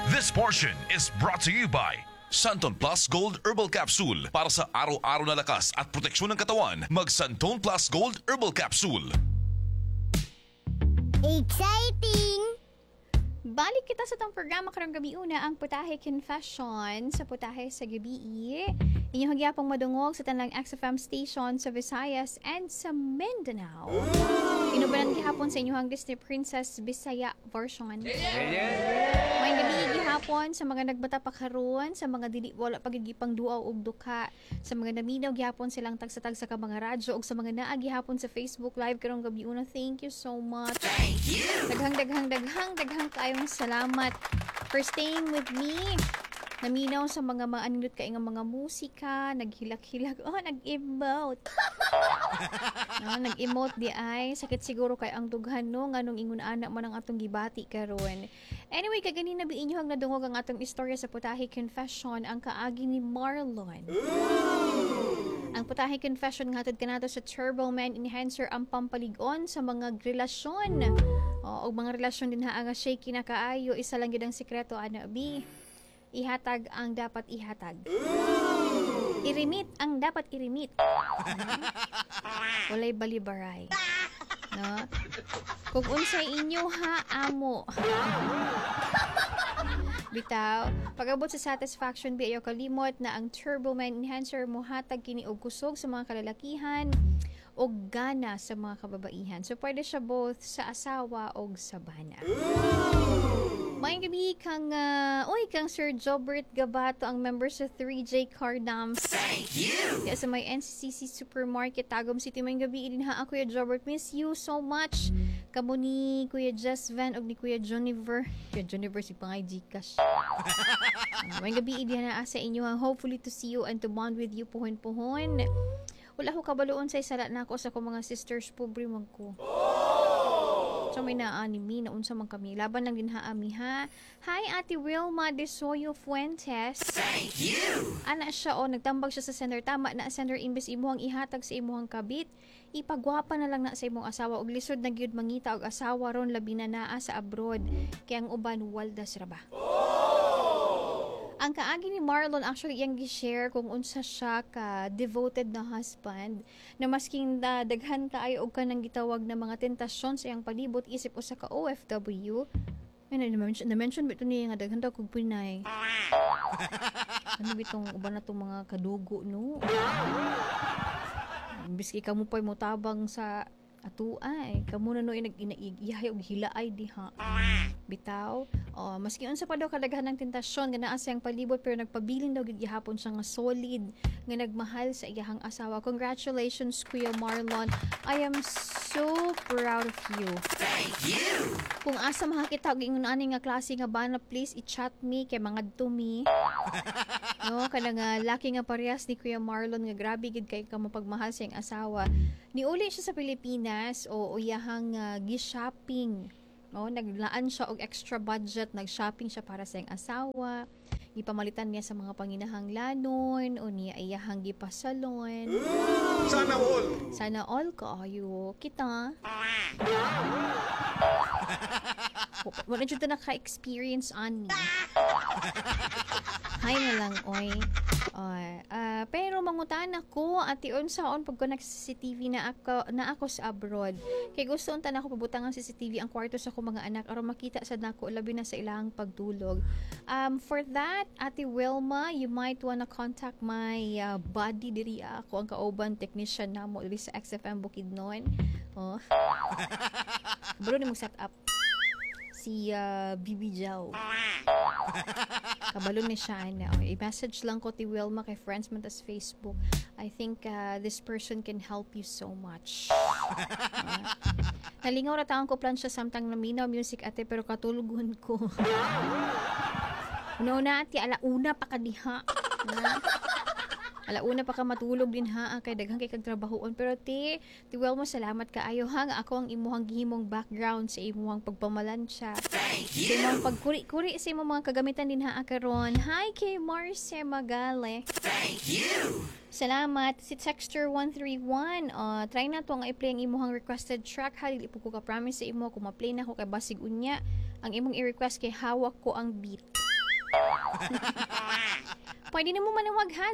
This portion is brought to you by Santon Plus Gold Herbal Capsule. Para sa araw-araw na lakas at proteksyon ng katawan, mag Santon Plus Gold Herbal Capsule. Exciting! Balik kita sa tong programa karong gabi una ang Putahe Confession sa Putahe sa Gabi. Inyong hagyapong madungog sa tanang XFM station sa Visayas and sa Mindanao. Inubanan gihapon sa inyong Disney Princess Bisaya version. May gabi gihapon sa mga nagbata pa karon, sa mga dili wala pagigipang duaw og duka, sa mga naminaw gihapon silang tagsa-tagsa ka mga radyo ug sa mga naa gihapon sa Facebook Live karong gabi una. Thank you so much. Thank you. Daghang kayong salamat for staying with me. Naminaw sa mga maanindot kayo ng mga musika, naghilak-hilak, nag-emote. No, nag-emote di ay, sakit siguro kay ang dughan no, nganong ingon anak man ang atong gibati karon. Anyway, kaganin na biinyo ang nadungog ang atong istorya sa Putahe Confession, ang kaagi ni Marlon. Ang Putahe Confession nga hatod kanato sa Turbo Man Enhancer ang pampalig-on sa mga relasyon. O mga relasyon din ha nga shaky na kaayo, isa lang gid ang sekreto ana bi. Ihatag ang dapat ihatag. Irimit ang dapat irimit. Walay balibaray. No? Kung unsay inyo ha, amo. Bitaw, pag-abot sa satisfaction bi ayo kalimot na ang Turbo Man Enhancer mo hatag kini og kusog sa mga kalalakihan o gana sa mga kababaihan. So, pwede siya both sa asawa o sa bana. May gabi kang, kang Sir Jobert Gabato, ang member sa 3J Cardams. Thank you! Kaya sa may NCCC Supermarket, Tagum City, may gabi din ha, Kuya Jobert. Miss you so much. Kamo ni Kuya Jess Van o ni Kuya Joniver. Kuya Joniver, si Pangay Gcash. May gabi din na sa inyo. Hopefully to see you and to bond with you puhon-puhon. Wala ko kabaloon sa isala na ako sa akong mga sisters, pobre man ko. So may naanimi na unsa man kami. Laban lang din haami ha. Hi Ate Wilma de Soyo Fuentes. Thank you. Ana siya nagtambag siya sa sender. Tama na sender, imbes imuhang ihatag sa imuhang kabit, ipagwapa na lang na sa imong asawa og lisod na gyud mangita og asawa ron labi na naa sa abroad. Kaya ang uban waldas ra ba. Ang kaagi ni Marlon actually iyang gi-share kung unsa siya ka devoted na husband na masking daghan kaayo og kanang gitawag na mga tentasyon sa iyang palibot isip usa ka OFW. Ay na-mention bito niya nga daghan daw kog Pinay. Ano bitong uban na tong mga kadugo no? Biski kamo pa'y mo tabang sa atuay, kamo na no nag-iyahay og hilaay diha. Bitaw, maski unsa pa daw kadaghan ng tentasyon nga naa sa iyang palibot pero nagpabilin daw gid gihapon siya nga solid nga nagmahal sa iyahang asawa. Congratulations Kuya Marlon. I am so proud of you. Thank you. Kung asa makakita og ingon ani nga klase nga bana, please i-chat me kay mga dumi. No, kanang laki nga parehas ni Kuya Marlon nga grabe gid kay ka mapagmahal sa iyang asawa. Niuli siya sa Pilipinas o iyahang gi-shopping. No, naglaan siya og extra budget, nag-shopping siya para sa iyang asawa. Ipamalitan niya sa mga panginahanglanon o niya iyahang gipasalon. Sana all. Sana all kaayo kita. Wala dyan na naka-experience on me. Hay na lang, oy. Pero mangutan ako at unsaon pag connect sa CCTV na ako sa abroad. Kay gusto unta na ako pabutangan sa CCTV ang kwarto sa akong mga anak aron makita sad nako labi na sa ilang pagdulog. For that, Ate Wilma, you might wanna contact my buddy diri ako ang kauban technician namo diri sa XFM Bukidnon. Bro ni mo set up si Bibi Jao. Kabalo ni siya na. I-message lang ko ti Wilma kay friends man tas Facebook. I think this person can help you so much. Nalingaw ra taon ko plan siya samtang naminaw music ate pero katulugon ko. Una ati alauna pa kadiha. Alauna pa ka matulog din ha kay daghang kay kagtrabahoon pero ti Wilma salamat kaayo ha nga ako ang imuhang gihimong background sa imuhang pagpamalansya. Thank you. Imong pagkuri-kuri sa imong mga kagamitan din ha karon. Hi kay Marce Magale. Thank you. Salamat si Texter 131. Try na to nga i-play ang imuhang requested track ha dili po ko ka promise sa imo kung ma-play na ko kay basig unya ang imong i-request kay hawak ko ang beat. Pwede na mo manawag ha,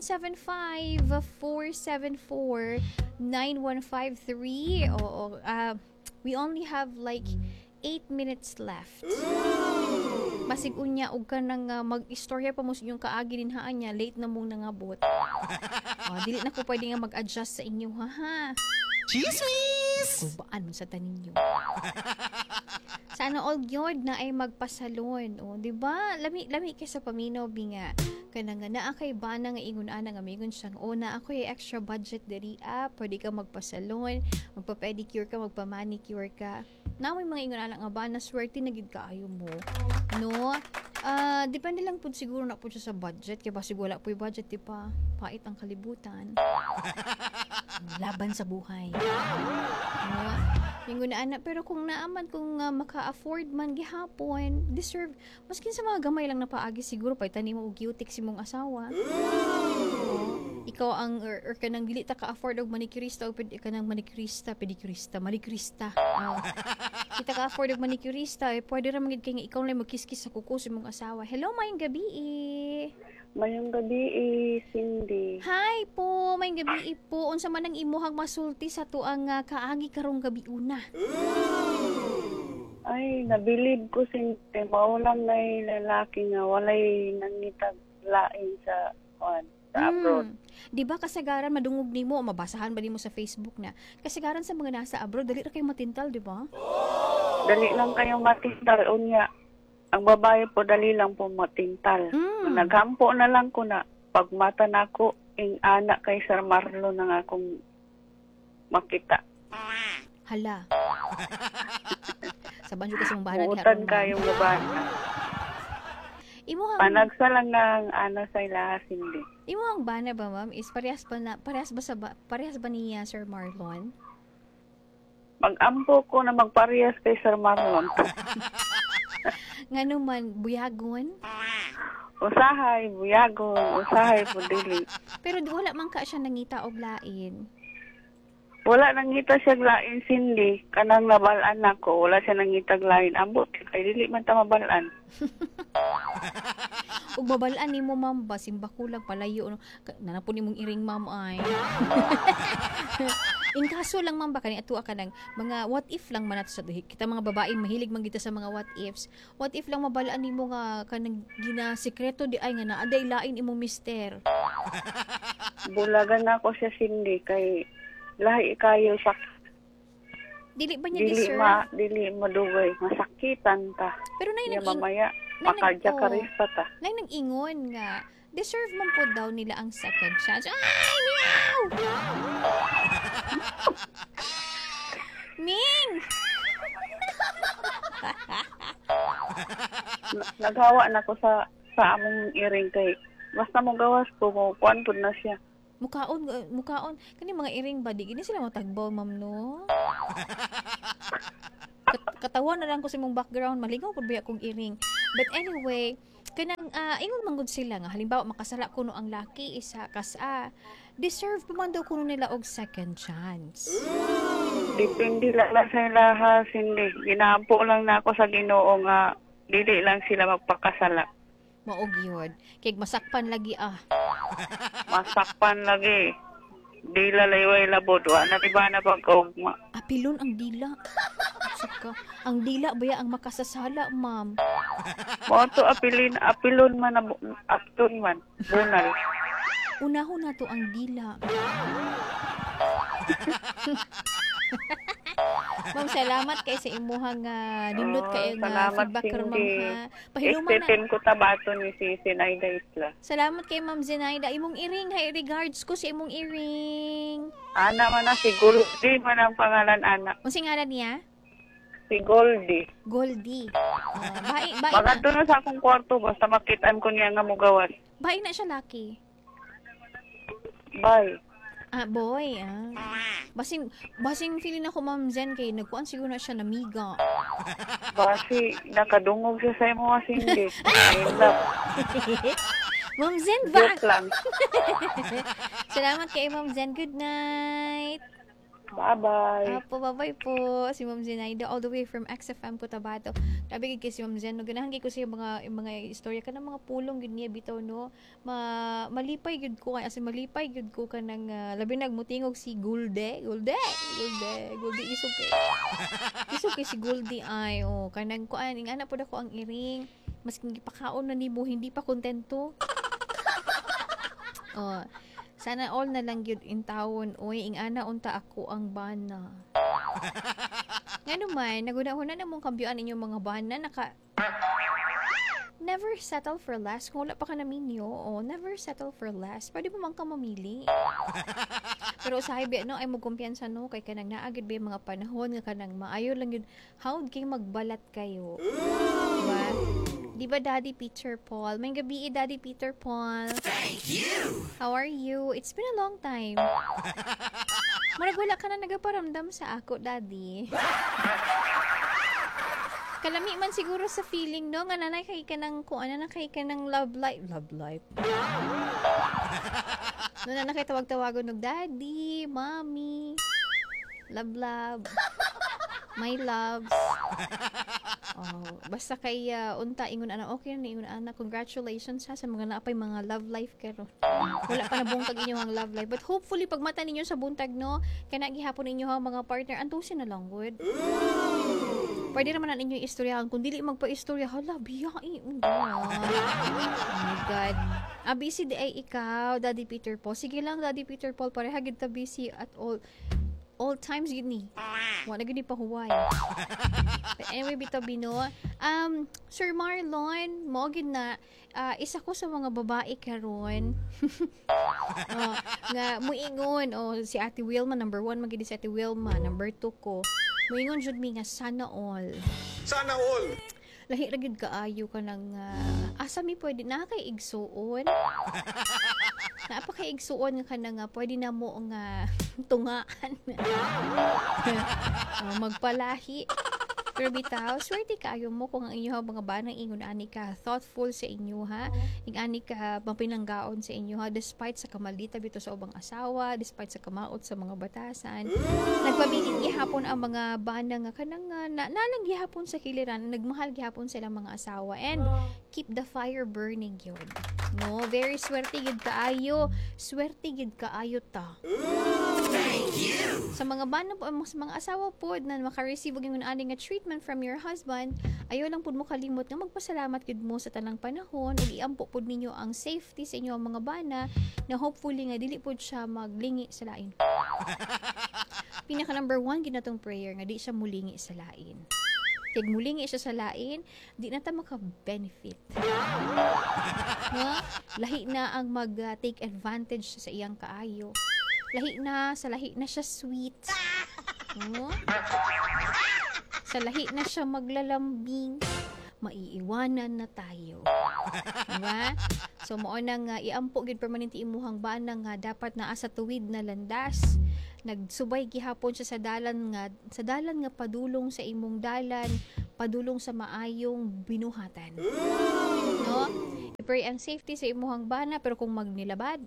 0975-474-9153. Oo, we only have like 8 minutes left. Basig unya og ka nang mag-istorya pa mo sa inyong kaagi din haan niya, late na mong nangabot. Dili na ko pwede nga mag-adjust sa inyo ha. Chismis! Kulbaan mo sa tanin nyo. Sana all yun na ay magpasalon. Di ba? Lami kay sa paminaw binga. Kanang naa kay bana nga ingon ana nga migon siyang na ako ay extra budget diri pwede ka magpasalon, magpa-pedicure ka, magpa-manicure ka. Namoy mga ingon ana nga bana swerte na gid kaayo mo. No? Depende lang pud siguro na pud siya sa budget kay basig wala puy budget di pa. Pait ang kalibutan. Laban sa buhay. No? Yung ana pero kung naaman kung maka-afford man gihapon, deserve maskin sa mga gamay lang na paagi siguro paitan nimo og cutic si mong asawa. Ikaw ang or kanang dili ta ka-afford og manicurista o kanang manicurista, pedicurista. Kita ka-afford og manicurista, pwede ra magid kay nga ikaw lang magkiskis sa kuko si mong asawa. Hello, mayong gabi. Mayong gabi, Cindy. Hi po, mayong gabi po. Unsa man ang imuhang masulti sa tuang kaagi karong gabi una? Ay, nabilib ko, Cindy. Maulang na lalaki nga walay nangitag lain sa abroad. Di ba kasagaran madungog nimo o mabasahan ba nimo sa Facebook na kasagaran sa mga nasa abroad dali ra kayo matintal, di ba? Dali lang kayong matintal unya. Ang babae po dali lang po matintal. Naghampo na lang ko na pagmata na ko ing anak kay Sir Marlon nang akong makita. Hala. Saban jud kasi mong bahanan Buutan kayong babae. Panagsa lang ng sa ilaha, Cindy. Imuhang bana ba, ma'am, is parehas ba niya Sir Marlon? Mag-ampo ko na magparehas kay Sir Marlon. Ngano man, buyagon? Usahay, buyagon, usahay po dili. Pero wala man ka siya nangita og lain. Wala nangita siya lain, Cindy. Kanang nabalaan ako, wala siya nangitag lain. Ambot, kay dili man ta mabalaan. Ug mabalaan nimo, ma'am, basim bakulang palayo no. Nanapon nimong iring, ma'am ay. In kaso lang, ma'am, baka ni atua ka ng mga what if lang man ato sa kita mga babae mahilig man kita sa mga what ifs. What if lang mabalaan nimo nga kanang ginasekreto di ay nga naaday lain imong mister. Bulagan ako siya, Cindy, kay lahi kayo sa dili ba niya deserve? Dili madugay, masakitan ta. Pero nay mamaya makadya ka rin pa ta. Nay nang ingon nga deserve man po daw nila ang second chance. Ay, meow! Ming! Naghawa na ko sa among iring kay basta mo gawas ko mo kuan pud na siya. Mukaon. Kani mga iring ba, di gini sila matagbaw, ma'am, no? Katawan na lang ko sa mong background, maligaw po ba akong iring. But anyway, kanang ingon manggod sila nga, halimbawa makasala kuno ang laki, isa kasa, deserve pa man daw kuno nila og second chance. Depende lang sa ilaha, Cindy. Ginaampo lang na ako sa Ginoo nga dili lang sila magpakasala. Maog yun. Kaya masakpan lagi Masakpan lagi. Dila layway labod. Wala diba na pagkaugma. Apilon ang dila. Saka, ang dila ba ang makasasala, ma'am? Moto apilon man. Brunal. Unahon na to ang dila. Ma'am, salamat kay sa imuhang nindot kayo nga feedback karon, ma'am, ha. Pahinuman na. Estetin ko tabato ni si Zenaida Isla. Salamat kay Ma'am Zenaida. Imong iring, hay regards ko sa imong iring. Ana man na si Goldie man ang pangalan ana. Unsing ngalan niya? Si Goldie. Goldie. Bai Magadto na sa akong kwarto basta makitaan ko niya nga mugawas. Bai na siya laki. Bye. Boy, Basing feeling ako, Ma'am Zen, kay nagkuhan siguro na siya namiga. Basi, nakadungog siya sa imo nga Cindy. Ma'am Zen, ba? Joke lang. Salamat kay Ma'am Zen. Good night. Bye-bye. Bye-bye po. Si Ma'am Zenaida all the way from XFM Cotabato. Sabi kay si Ma'am Zen, no, ganahan kay ko siya mga istorya ka ng mga pulong gud niya bitaw no. Malipay gud ko as in malipay gud ko kanang labi nagmutingog si Gulde isog kay. Isog kay si Gulde ay kanang kuan ing ana pud ako ang iring. Maski gipakaon na nimo hindi pa kontento. Sana all na lang gyud in tawon oy ing ana unta ako ang bana. Ngano man naguna-una na mong kambyuan inyong mga bana never settle for less. Kung wala pa ka na minyo, never settle for less. Pwede mo man ka mamili. Pero sa hibi, no, ay mo kumpiyansa, no, kay kanang naagid ba yung mga panahon nga kanang maayo lang yun. How'd kayo magbalat kayo? Diba? Di ba, Daddy Peter Paul? May gabi, Daddy Peter Paul. Thank you! How are you? It's been a long time. Marag wala ka na nagaparamdam sa ako, Daddy. Kalami man siguro sa feeling, no? Nga nanay kay ka ng, kung ano na kay ka ng love life. Love life. No, na nakitawag-tawagon ng Daddy, Mommy, love, my loves. Basta kay unta ingon ana okay na ingon ana congratulations sa mga naapay mga love life karon. Wala pa na buntag inyong love life but hopefully pag mata ninyo sa buntag no kana gihapon ninyo ang mga partner antusin na lang good. Pwede naman ang inyong istoryahan kung dili magpa-istorya hala biyai. Oh my god. Busy di ay ikaw Daddy Peter Paul. Sige lang Daddy Peter Paul pareha gid ta busy at all times gini. Wala gini pa huway. But anyway, bitaw bino. Sir Marlon, mo gid na isa ko sa mga babae karon. Nga muingon si Ate Wilma number 1 magidi si Ate Wilma number 2 ko. Muingon jud mi nga sana all. Sana all! Lahi ra gid kaayo ka ng asa mi pwede na kay igsuon. Napaka igsuon nga kana nga pwede na mo nga tungaan. Magpalahi. Pero bitaw, swerte kaayo mo kung ang inyo mga banang ingon ani ka thoughtful sa inyo ha. Ing ani ka mapinanggaon sa inyo ha despite sa kamalita bito sa ubang asawa, despite sa kamaot sa mga batasan. Nagpabilin gihapon ang mga bana nga kanang nalang gihapon sa kiliran, nagmahal gihapon sila mga asawa and keep the fire burning yun. No, very swerte gid kaayo. Swerte gid kaayo ta. Thank you! Sa mga bana po, sa mga asawa po na maka-receive og ingon ani nga treatment from your husband, ayo lang pud mo kalimot nga magpasalamat gid mo sa tanang panahon ug iampo pud ninyo ang safety sa inyo ang mga bana na hopefully nga dili pud siya maglingi sa lain. Pinaka number 1 ginatong prayer nga di siya mulingi sa lain. Kag mulingi siya sa lain, di na ta maka-benefit. No? Lahi na ang mag-take advantage sa iyang kaayo. Lahi na siya sweet. No? Sa lahi na siya maglalambing. Maiiwanan na tayo. Diba? So, mao nang iampo gid permanente imuhang bana nga dapat naa sa tuwid na landas. Nagsubay gihapon siya sa dalan nga padulong sa imong dalan, padulong sa maayong binuhatan. No? I-pray ang safety sa imuhang bana pero kung magnilabad,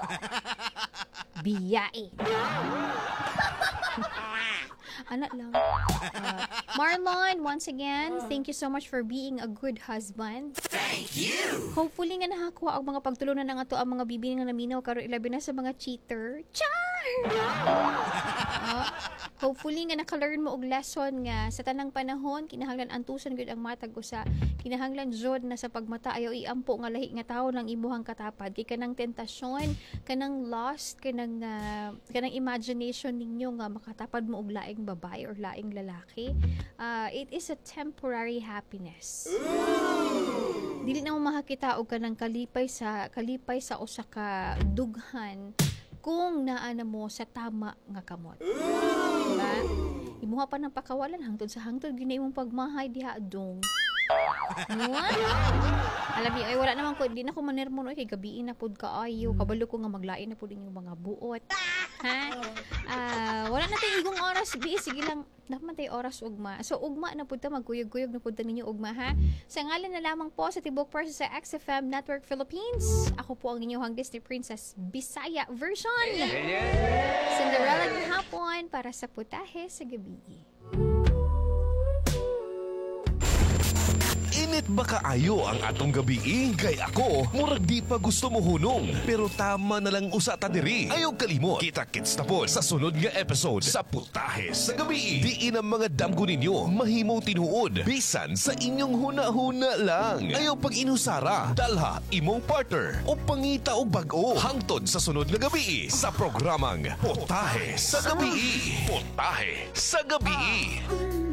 biyai. Anak lang. Marlon, once again, thank you so much for being a good husband. Thank you! Hopefully nga nakakuha ang mga pagtulunan ng ato ang mga bibi nga naminaw karon ilabi na sa mga cheater. Char! Hopefully nga naka-learn mo og lesson nga sa tanang panahon kinahanglan antusan gyud ang matag usa. Kinahanglan jud na sa pagmata ayaw iampo nga lahi nga tawo ng imuhang katapad kay kanang tentasyon, kanang lust, kanang imagination ninyo nga makatapad mo og laing babae or laing lalaki. It is a temporary happiness. Dili na mo makakita og kanang kalipay sa usa ka dughan kung naana mo sa tama nga kamot. Diba? Imuha pa ng pakawalan hangtod sa hangtod gina imong pagmahay diha dong. Alam niyo, ay wala naman ko, di na ko manermo no, kay gabiin na pud kaayo, kabalo ko nga maglain na pud inyong mga buot. Ha? Wala na tayo igong oras, sige lang, naman tayo oras ugma. So ugma na pud ta, magkuyog-kuyog na pud ta ninyo ugma ha. Sa ngalan na lamang po sa Tibok Person sa XFM Network Philippines, ako po ang inyong Disney Princess Bisaya version. Cinderella ng hapon para sa putahe sa gabi. Init ba kaayo ang atong gabi? Kay ako, murag di pa gusto mo hunong. Pero tama na lang usata diri. Ayaw kalimot. Kita-kits na po sa sunod nga episode sa Putahe sa Gabi. Diin ang mga damgo ninyo mahimong tinuod. Bisan sa inyong huna-huna lang. Ayaw pag inusara, dalha imong partner o pangita o bag-o. Hangtod sa sunod nga gabi sa programang Putahe sa Gabi. Putahe sa Gabi.